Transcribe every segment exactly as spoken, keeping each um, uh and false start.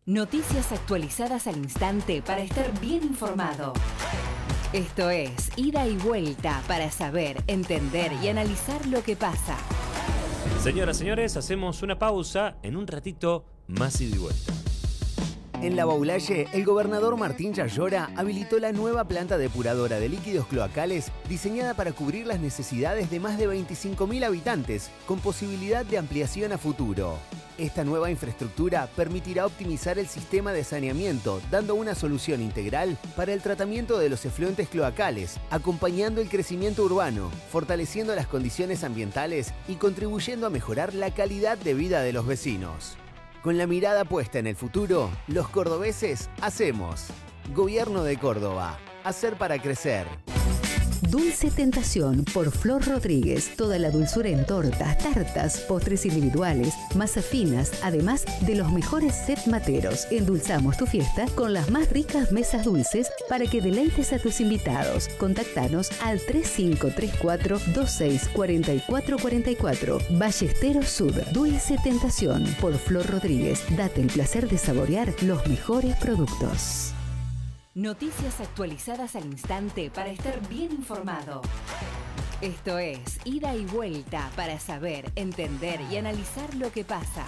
Noticias actualizadas al instante para estar bien informado. Esto es Ida y Vuelta para saber, entender y analizar lo que pasa. Señoras, señores, hacemos una pausa. En un ratito, más Ida y Vuelta. En La Baulalle, el gobernador Martín Yayora habilitó la nueva planta depuradora de líquidos cloacales diseñada para cubrir las necesidades de más de veinticinco mil habitantes, con posibilidad de ampliación a futuro. Esta nueva infraestructura permitirá optimizar el sistema de saneamiento, dando una solución integral para el tratamiento de los efluentes cloacales, acompañando el crecimiento urbano, fortaleciendo las condiciones ambientales y contribuyendo a mejorar la calidad de vida de los vecinos. Con la mirada puesta en el futuro, los cordobeses hacemos. Gobierno de Córdoba. Hacer para crecer. Dulce Tentación por Flor Rodríguez. Toda la dulzura en tortas, tartas, postres individuales, masas finas, además de los mejores set materos. Endulzamos tu fiesta con las más ricas mesas dulces para que deleites a tus invitados. Contactanos al tres cinco tres cuatro, dos seis cuatro cuatro cuatro cuatro. Ballesteros Sud. Dulce Tentación por Flor Rodríguez. Date el placer de saborear los mejores productos. Noticias actualizadas al instante para estar bien informado. Esto es Ida y Vuelta para saber, entender y analizar lo que pasa.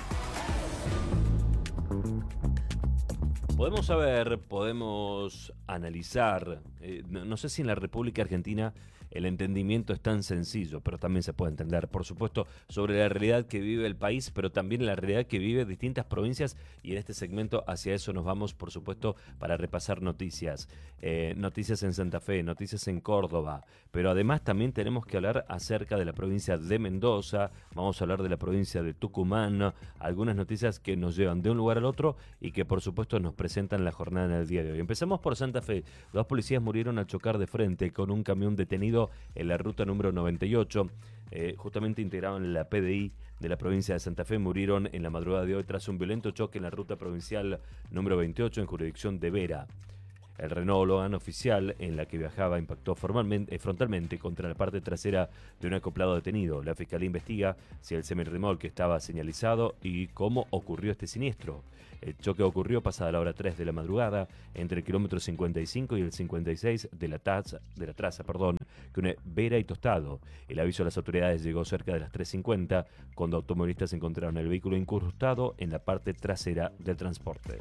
Podemos saber, podemos analizar, eh, no, no sé si en la República Argentina el entendimiento es tan sencillo, pero también se puede entender, por supuesto, sobre la realidad que vive el país, pero también la realidad que vive distintas provincias, y en este segmento hacia eso nos vamos, por supuesto, para repasar noticias. Eh, noticias en Santa Fe, noticias en Córdoba, pero además también tenemos que hablar acerca de la provincia de Mendoza, vamos a hablar de la provincia de Tucumán, algunas noticias que nos llevan de un lugar al otro y que por supuesto nos presentan la jornada en el día de hoy. Empezamos por Santa Fe. Dos policías murieron al chocar de frente con un camión detenido en la ruta número noventa y ocho. Eh, justamente integraban en la P D I de la provincia de Santa Fe. Murieron en la madrugada de hoy tras un violento choque en la ruta provincial número veintiocho en jurisdicción de Vera. El Renault Logan oficial en la que viajaba impactó formalmente, eh, frontalmente contra la parte trasera de un acoplado detenido. La fiscalía investiga si el semirremolque estaba señalizado y cómo ocurrió este siniestro. El choque ocurrió pasada la hora tres de la madrugada entre el kilómetro cincuenta y cinco y el cincuenta y seis de la, taza, de la traza perdón, que une Vera y Tostado. El aviso a las autoridades llegó cerca de las tres cincuenta cuando automovilistas encontraron el vehículo incrustado en la parte trasera del transporte.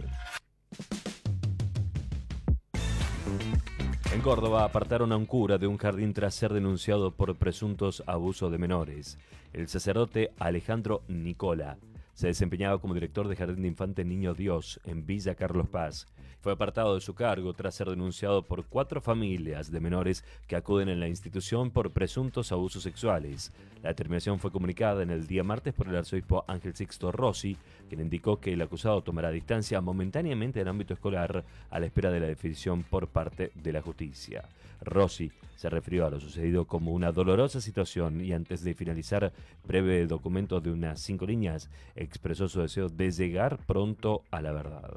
En Córdoba apartaron a un cura de un jardín tras ser denunciado por presuntos abusos de menores. El sacerdote Alejandro Nicola se desempeñaba como director de Jardín de Infantes Niño Dios en Villa Carlos Paz. Fue apartado de su cargo tras ser denunciado por cuatro familias de menores que acuden en la institución por presuntos abusos sexuales. La determinación fue comunicada en el día martes por el arzobispo Ángel Sixto Rossi, quien indicó que el acusado tomará distancia momentáneamente del ámbito escolar a la espera de la definición por parte de la justicia. Rossi se refirió a lo sucedido como una dolorosa situación y antes de finalizar breve documento de unas cinco líneas, expresó su deseo de llegar pronto a la verdad.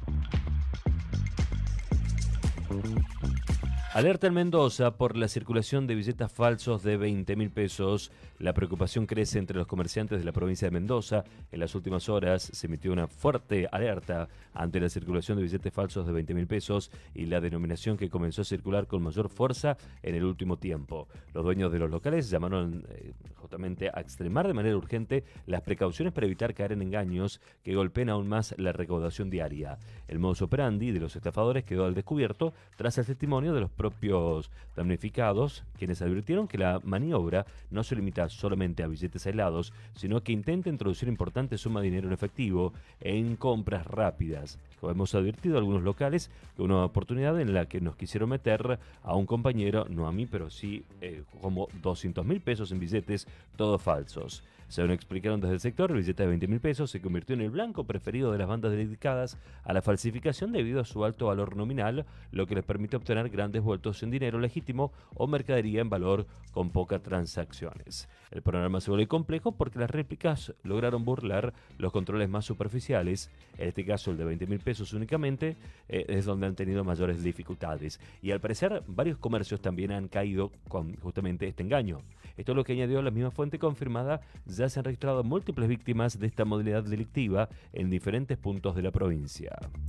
Alerta en Mendoza por la circulación de billetes falsos de veinte mil pesos. La preocupación crece entre los comerciantes de la provincia de Mendoza. En las últimas horas se emitió una fuerte alerta ante la circulación de billetes falsos de veinte mil pesos y la denominación que comenzó a circular con mayor fuerza en el último tiempo. Los dueños de los locales llamaron eh, justamente a extremar de manera urgente las precauciones para evitar caer en engaños que golpeen aún más la recaudación diaria. El modus operandi de los estafadores quedó al descubierto tras el testimonio de los propios damnificados, quienes advirtieron que la maniobra no se limita solamente a billetes aislados, sino que intenta introducir importantes sumas de dinero en efectivo en compras rápidas. Como hemos advertido a algunos locales que una oportunidad en la que nos quisieron meter a un compañero, no a mí, pero sí eh, como doscientos mil pesos en billetes, todos falsos. Según explicaron desde el sector, el billete de veinte mil pesos se convirtió en el blanco preferido de las bandas dedicadas a la falsificación debido a su alto valor nominal, lo que les permite obtener grandes vueltos en dinero legítimo o mercadería en valor con pocas transacciones. El panorama se vuelve complejo porque las réplicas lograron burlar los controles más superficiales. En este caso, el de veinte mil pesos únicamente eh, es donde han tenido mayores dificultades. Y al parecer, varios comercios también han caído con justamente este engaño. Esto es lo que añadió la misma fuente confirmada ya ya se han registrado múltiples víctimas de esta modalidad delictiva en diferentes puntos de la provincia.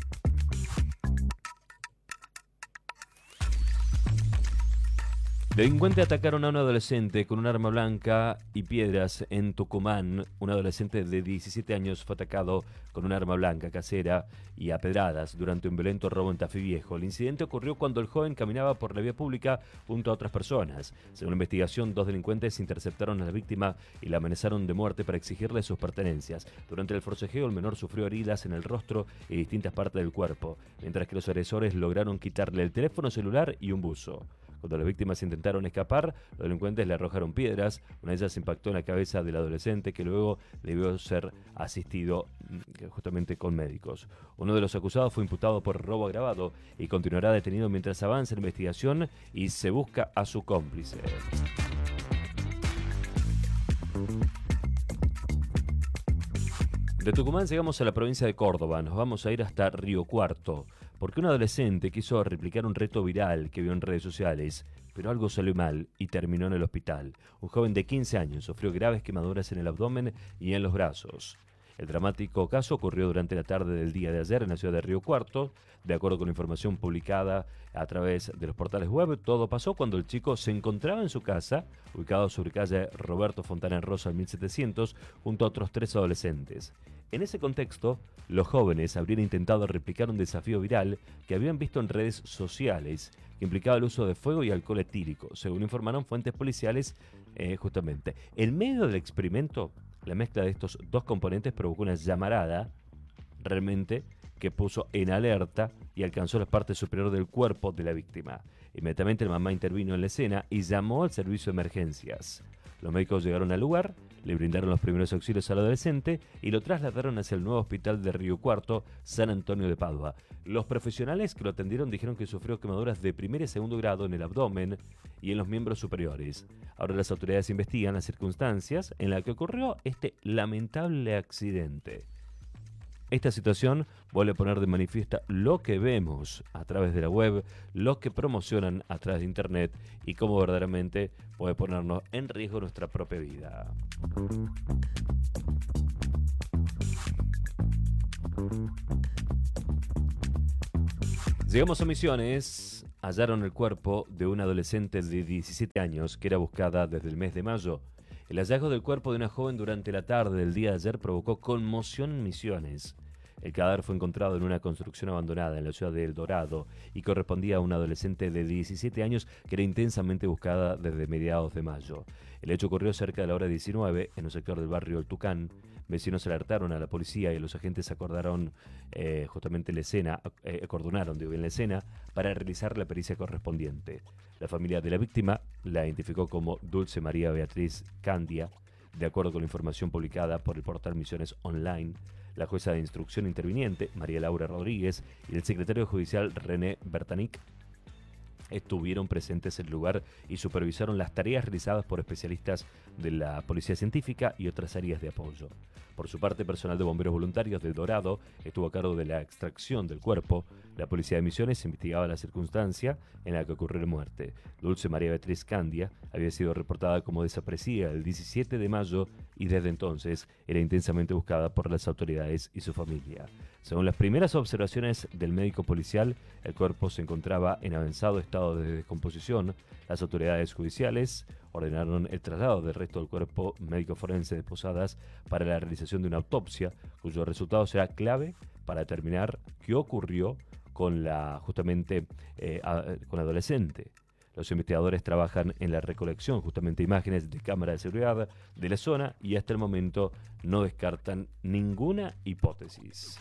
Delincuentes atacaron a un adolescente con un arma blanca y piedras en Tucumán. Un adolescente de diecisiete años fue atacado con un arma blanca casera y a pedradas durante un violento robo en Tafí Viejo. El incidente ocurrió cuando el joven caminaba por la vía pública junto a otras personas. Según la investigación, dos delincuentes interceptaron a la víctima y la amenazaron de muerte para exigirle sus pertenencias. Durante el forcejeo, el menor sufrió heridas en el rostro y distintas partes del cuerpo, mientras que los agresores lograron quitarle el teléfono celular y un buzo. Cuando las víctimas intentaron escapar, los delincuentes le arrojaron piedras. Una de ellas impactó en la cabeza del adolescente, que luego debió ser asistido justamente con médicos. Uno de los acusados fue imputado por robo agravado y continuará detenido mientras avanza la investigación y se busca a su cómplice. De Tucumán llegamos a la provincia de Córdoba. Nos vamos a ir hasta Río Cuarto, porque un adolescente quiso replicar un reto viral que vio en redes sociales, pero algo salió mal y terminó en el hospital. Un joven de quince años sufrió graves quemaduras en el abdomen y en los brazos. El dramático caso ocurrió durante la tarde del día de ayer en la ciudad de Río Cuarto. De acuerdo con la información publicada a través de los portales web, todo pasó cuando el chico se encontraba en su casa, ubicado sobre calle Roberto Fontana en Rosa mil setecientos, junto a otros tres adolescentes. En ese contexto, los jóvenes habrían intentado replicar un desafío viral que habían visto en redes sociales, que implicaba el uso de fuego y alcohol etílico, según informaron fuentes policiales. Eh, justamente, en medio del experimento, la mezcla de estos dos componentes provocó una llamarada realmente que puso en alerta y alcanzó la parte superior del cuerpo de la víctima. Inmediatamente la mamá intervino en la escena y llamó al servicio de emergencias. Los médicos llegaron al lugar, le brindaron los primeros auxilios al adolescente y lo trasladaron hacia el nuevo hospital de Río Cuarto, San Antonio de Padua. Los profesionales que lo atendieron dijeron que sufrió quemaduras de primer y segundo grado en el abdomen y en los miembros superiores. Ahora las autoridades investigan las circunstancias en las que ocurrió este lamentable accidente. Esta situación vuelve a poner de manifiesto lo que vemos a través de la web, lo que promocionan a través de internet y cómo verdaderamente puede ponernos en riesgo nuestra propia vida. Llegamos a Misiones. Hallaron el cuerpo de una adolescente de diecisiete años que era buscada desde el mes de mayo. El hallazgo del cuerpo de una joven durante la tarde del día de ayer provocó conmoción en Misiones. El cadáver fue encontrado en una construcción abandonada en la ciudad de El Dorado y correspondía a una adolescente de diecisiete años que era intensamente buscada desde mediados de mayo. El hecho ocurrió cerca de la hora diecinueve en un sector del barrio El Tucán. Vecinos alertaron a la policía y los agentes acordaron eh, justamente la escena, eh, acordonaron digo, en la escena para realizar la pericia correspondiente. La familia de la víctima la identificó como Dulce María Beatriz Candia. De acuerdo con la información publicada por el portal Misiones Online, la jueza de instrucción interviniente, María Laura Rodríguez, y el secretario judicial René Bertanic estuvieron presentes en el lugar y supervisaron las tareas realizadas por especialistas de la Policía Científica y otras áreas de apoyo. Por su parte, personal de bomberos voluntarios del Dorado estuvo a cargo de la extracción del cuerpo. La Policía de Misiones investigaba la circunstancia en la que ocurrió la muerte. Dulce María Beatriz Candia había sido reportada como desaparecida el diecisiete de mayo y desde entonces era intensamente buscada por las autoridades y su familia. Según las primeras observaciones del médico policial, el cuerpo se encontraba en avanzado estado de descomposición. Las autoridades judiciales ordenaron el traslado del resto del cuerpo médico forense de Posadas para la realización de una autopsia, cuyo resultado será clave para determinar qué ocurrió con la justamente eh, a, con la adolescente. Los investigadores trabajan en la recolección justamente de imágenes de cámara de seguridad de la zona y hasta el momento no descartan ninguna hipótesis.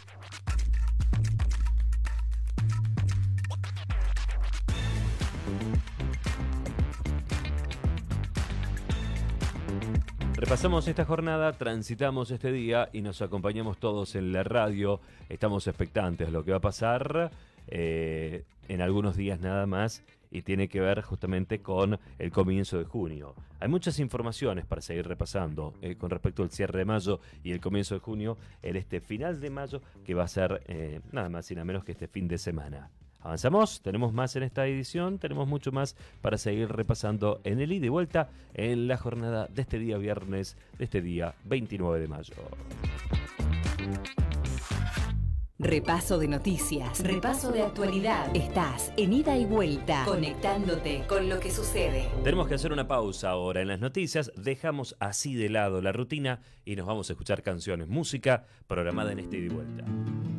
Repasamos esta jornada, transitamos este día y nos acompañamos todos en la radio. Estamos expectantes de lo que va a pasar eh, en algunos días nada más y tiene que ver justamente con el comienzo de junio. Hay muchas informaciones para seguir repasando eh, con respecto al cierre de mayo y el comienzo de junio, en este final de mayo que va a ser eh, nada más y nada menos que este fin de semana. Avanzamos, tenemos más en esta edición, tenemos mucho más para seguir repasando en el ida y vuelta en la jornada de este día viernes, de este día veintinueve de mayo. Repaso de noticias, repaso de actualidad. Estás en Ida y Vuelta, conectándote con lo que sucede. Tenemos que hacer una pausa ahora en las noticias, dejamos así de lado la rutina y nos vamos a escuchar canciones, música programada en este ida y vuelta.